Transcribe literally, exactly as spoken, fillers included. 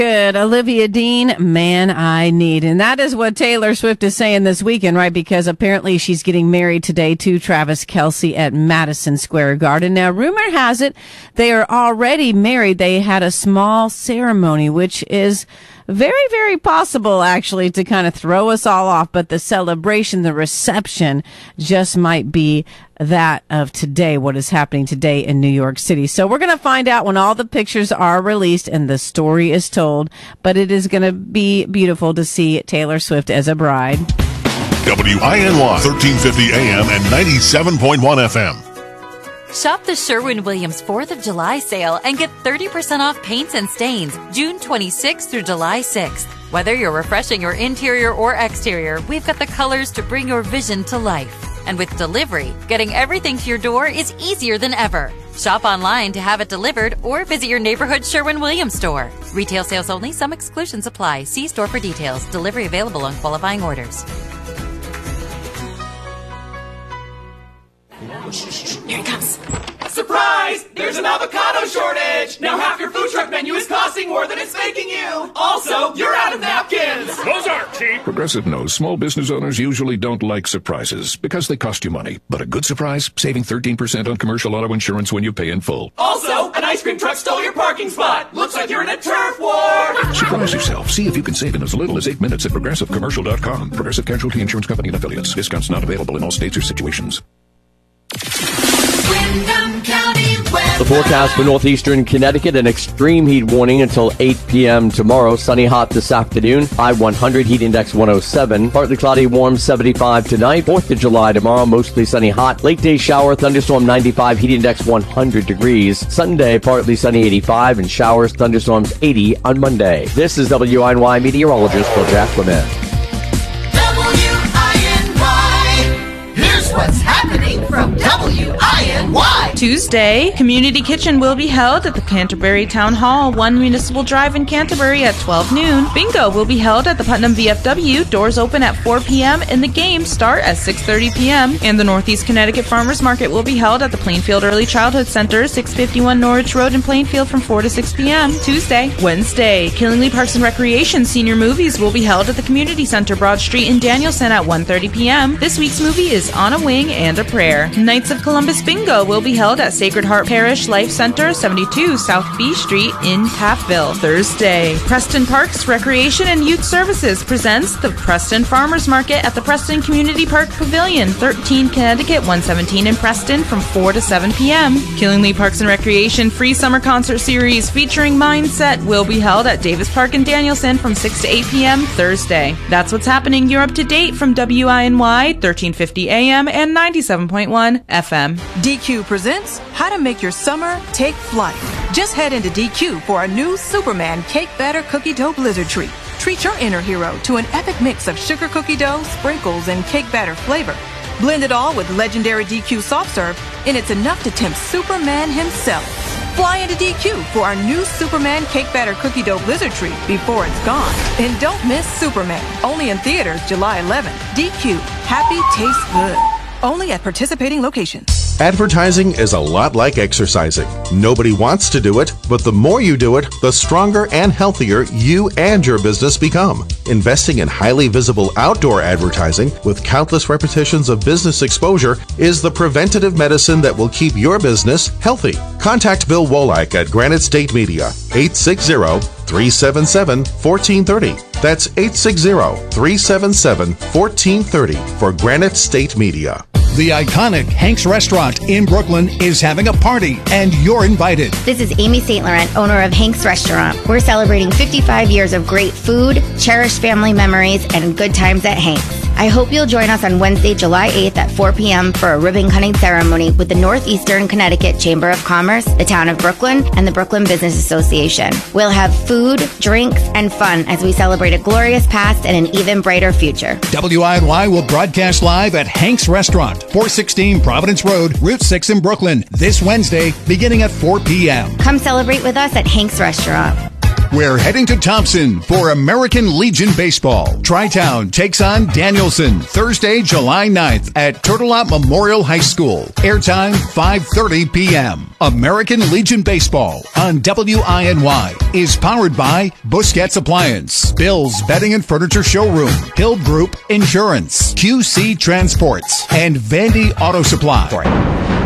Good. Olivia Dean, Man I Need. And that is what Taylor Swift is saying this weekend, right? Because apparently she's getting married today to Travis Kelce at Madison Square Garden. Now, rumor has it they are already married. They had a small ceremony, which is very, very possible, actually, to kind of throw us all off. But the celebration, the reception just might be that of today, what is happening today in New York City. So we're going to find out when all the pictures are released and the story is told. But it is going to be beautiful to see Taylor Swift as a bride. W I N Y, thirteen fifty A M and ninety-seven point one F M. Shop the Sherwin-Williams fourth of July sale and get thirty percent off paints and stains June twenty-sixth through July sixth. Whether you're refreshing your interior or exterior, we've got the colors to bring your vision to life. And with delivery, getting everything to your door is easier than ever. Shop online to have it delivered or visit your neighborhood Sherwin-Williams store. Retail sales only. Some exclusions apply. See store for details. Delivery available on qualifying orders. Here it comes. Surprise! There's an avocado shortage! Now half your food truck menu is costing more than it's making you! Also, you're out of napkins! Those aren't cheap! Progressive knows small business owners usually don't like surprises because they cost you money. But a good surprise? Saving thirteen percent on commercial auto insurance when you pay in full. Also, an ice cream truck stole your parking spot! Looks like you're in a turf war! Surprise yourself. See if you can save in as little as eight minutes at progressive commercial dot com. Progressive Casualty Insurance Company and Affiliates. Discounts not available in all states or situations. The forecast for northeastern Connecticut, an extreme heat warning until eight p.m. tomorrow. Sunny hot this afternoon. High one hundred, heat index one oh seven. Partly cloudy, warm seventy-five tonight. fourth of July tomorrow, mostly sunny hot. Late day shower, thunderstorm ninety-five, heat index one hundred degrees. Sunday, partly sunny eighty-five, and showers, thunderstorms eighty on Monday. This is W I N Y meteorologist Bill Jack Clement. W I N Y. Here's what's happening from W I N Y. Tuesday, Community Kitchen will be held at the Canterbury Town Hall, one Municipal Drive in Canterbury at twelve noon. Bingo will be held at the Putnam V F W. Doors open at four p.m. and the games start at six thirty p.m. And the Northeast Connecticut Farmers Market will be held at the Plainfield Early Childhood Center, six fifty-one Norwich Road in Plainfield from four to six p.m. Tuesday. Wednesday, Killingly Parks and Recreation Senior Movies will be held at the Community Center, Broad Street in Danielson at one thirty p.m. This week's movie is On a Wing and a Prayer. Knights of Columbus Bingo will be held at Sacred Heart Parish Life Center, seventy-two South B Street in Taffville. Thursday, Preston Parks Recreation and Youth Services presents the Preston Farmers Market at the Preston Community Park Pavilion, thirteen Connecticut, one seventeen in Preston from four to seven p.m. Killingly Parks and Recreation Free Summer Concert Series featuring Mindset will be held at Davis Park in Danielson from six to eight p.m. Thursday. That's what's happening. You're up to date from W I N Y, thirteen fifty A M and ninety-seven point one F M. D Q presents How to Make Your Summer Take Flight. Just head into D Q for our new Superman Cake Batter Cookie Dough Blizzard Treat. Treat your inner hero to an epic mix of sugar cookie dough, sprinkles, and cake batter flavor. Blend it all with legendary D Q soft serve, and it's enough to tempt Superman himself. Fly into D Q for our new Superman Cake Batter Cookie Dough Blizzard Treat before it's gone. And don't miss Superman, only in theaters July eleventh. D Q, happy tastes good. Only at participating locations. Advertising is a lot like exercising. Nobody wants to do it, but the more you do it, the stronger and healthier you and your business become. Investing in highly visible outdoor advertising with countless repetitions of business exposure is the preventative medicine that will keep your business healthy. Contact Bill Wolak at Granite State Media, eight six zero, three seven seven, one four three zero. That's eight six zero, three seven seven, one four three zero for Granite State Media. The iconic Hank's Restaurant in Brooklyn is having a party, and you're invited. This is Amy Saint Laurent, owner of Hank's Restaurant. We're celebrating fifty-five years of great food, cherished family memories, and good times at Hank's. I hope you'll join us on Wednesday, July eighth at four p.m. for a ribbon cutting ceremony with the Northeastern Connecticut Chamber of Commerce, the Town of Brooklyn, and the Brooklyn Business Association. We'll have food, drinks, and fun as we celebrate a glorious past and an even brighter future. W I N Y will broadcast live at Hank's Restaurant, four sixteen Providence Road, Route six in Brooklyn, this Wednesday, beginning at four p.m. Come celebrate with us at Hank's Restaurant. We're heading to Thompson for American Legion Baseball. Tri-Town takes on Danielson Thursday, July ninth at Turtelot Memorial High School. Airtime five thirty p.m. American Legion Baseball on W I N Y is powered by Busquets Appliance, Bill's Bedding and Furniture Showroom, Hill Group Insurance, Q C Transports, and Vandy Auto Supply.